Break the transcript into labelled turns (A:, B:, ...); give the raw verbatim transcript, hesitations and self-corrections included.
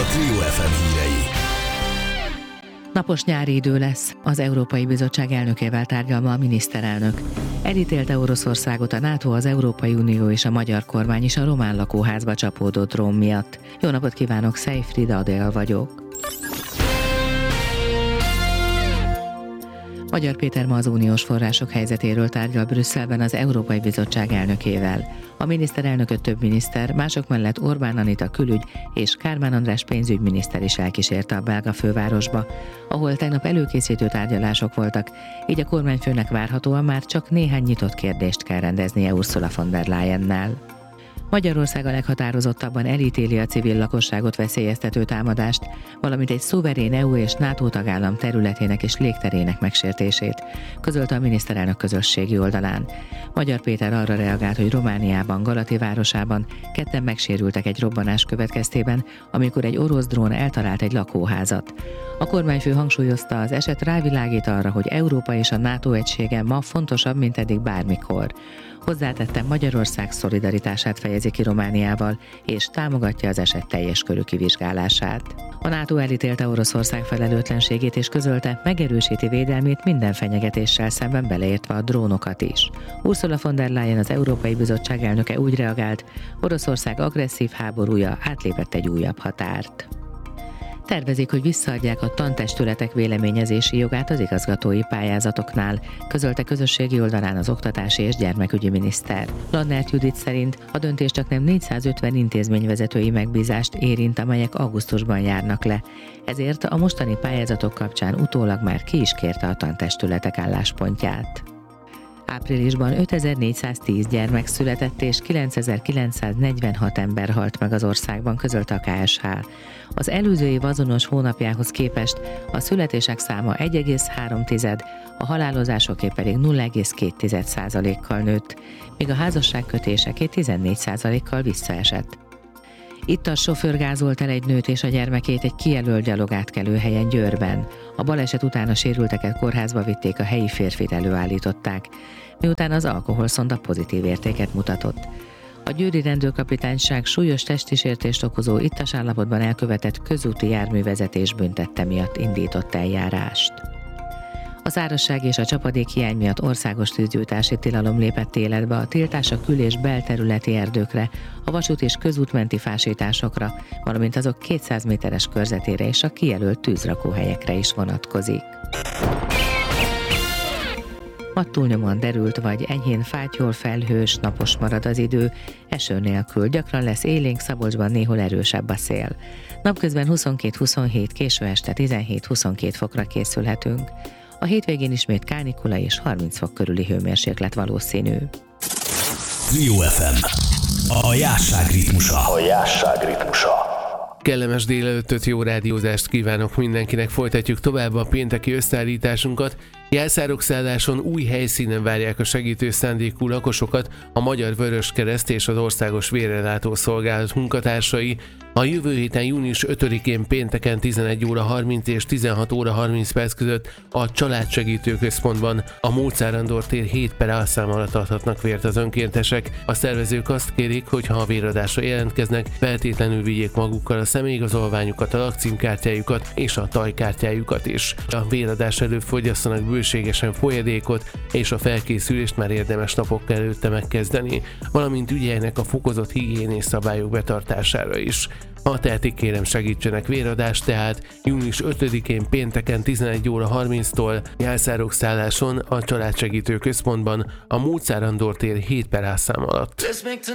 A: Trio ef em hírei.
B: Napos nyári idő lesz. Az Európai Bizottság elnökével tárgyal ma a miniszterelnök. Elítélte Oroszországot a NATO, az Európai Unió és a magyar kormány is a román lakóházba csapódott drón miatt. Jó napot kívánok, Seyfried Adél vagyok. Magyar Péter ma az uniós források helyzetéről tárgyal Brüsszelben az Európai Bizottság elnökével. A miniszterelnököt több miniszter, mások mellett Orbán Anita külügy és Kármán András pénzügyminiszter is elkísérte a belga fővárosba, ahol tegnap előkészítő tárgyalások voltak, így a kormányfőnek várhatóan már csak néhány nyitott kérdést kell rendeznie Ursula von der Leyennel. Magyarország a leghatározottabban elítéli a civil lakosságot veszélyeztető támadást, valamint egy szuverén é u és NATO tagállam területének és légterének megsértését, közölte a miniszterelnök közösségi oldalán. Magyar Péter arra reagált, hogy Romániában, Galati városában ketten megsérültek egy robbanás következtében, amikor egy orosz drón eltalált egy lakóházat. A kormányfő hangsúlyozta, az eset rávilágít arra, hogy Európa és a NATO egysége ma fontosabb, mint eddig bármikor. Hozzátette, Magyarország szolidaritását fejezi ki Romániával, és támogatja az eset teljes körű kivizsgálását. A NATO elítélte Oroszország felelőtlenségét és közölte, megerősíti védelmét minden fenyegetéssel szemben, beleértve a drónokat is. Ursula von der Leyen, az Európai Bizottság elnöke úgy reagált, Oroszország agresszív háborúja átlépett egy újabb határt. Tervezik, hogy visszaadják a tantestületek véleményezési jogát az igazgatói pályázatoknál, közölte közösségi oldalán az oktatási és gyermekügyi miniszter. Lannert Judit szerint a döntés csaknem négyszázötven intézményvezetői megbízást érint, amelyek augusztusban járnak le. Ezért a mostani pályázatok kapcsán utólag már ki is kérte a tantestületek álláspontját. Áprilisban ötezer-négyszáztíz gyermek született és kilencezer-kilencszáznegyvenhat ember halt meg az országban, közölte a ká es há. Az előző év azonos hónapjához képest a születések száma egy egész három, a halálozásoké pedig nulla egész két százalékkal nőtt, míg a házasságkötéseké tizennégy százalékkal visszaesett. Itt a sofőr gázolt el egy nőt és a gyermekét egy kijelölt gyalogátkelőhelyen Győrben. A baleset után a sérülteket kórházba vitték, a helyi férfit előállították, miután az alkoholszonda pozitív értéket mutatott. A győri rendőrkapitányság súlyos testi sértést okozó ittas állapotban elkövetett közúti járművezetés büntette miatt indított eljárást. A szárazság és a csapadékhiány miatt országos tűzgyújtási tilalom lépett életbe, a tiltás a kül- és belterületi erdőkre, a vasút és közútmenti fásításokra, valamint azok kétszáz méteres körzetére és a kijelölt tűzrakóhelyekre is vonatkozik. Ma túlnyomóan derült vagy enyhén fátyol, felhős, napos marad az idő, eső nélkül, gyakran lesz élénk, Szabolcsban néhol erősebb a szél. Napközben huszonkettő-huszonhét, késő este tizenhét-huszonkettő fokra készülhetünk. A hétvégén ismét kánikula és harminc fok körüli hőmérséklet valószínű.
A: Trio ef em. A jásság ritmusa. A jásság ritmusa.
C: Kellemes délelőttöt, jó rádiózást kívánok mindenkinek, folytatjuk tovább a pénteki összeállításunkat. Jelszárok-szálláson új helyszínen várják a segítő szándékú lakosokat a Magyar Vöröskereszt és az Országos Vérrelátó Szolgálat munkatársai. A jövő héten június ötödikén pénteken tizenegy óra harminc és tizenhat óra harminc perc között a Családsegítő Központban a Mozart Andor tér hét per A szám alatt adhatnak vért az önkéntesek. A szervezők azt kérik, hogy ha a véradásra jelentkeznek, feltétlenül vigyék magukkal a személyigazolványukat, a lakcímkártyájukat és a tajkártyájukat is. A véradás előtt fogyasszanak bőségesen folyadékot, és a felkészülést már érdemes napok előtte megkezdeni, valamint ügyeljenek a fokozott higiénés szabályok betartására is. Ha tehetik, kérem segítsenek véradást, tehát június ötödikén pénteken tizenegy óra harminctól Jelszárok-szálláson a Családsegítő Központban a Mozart Andor tér hét per A szám alatt.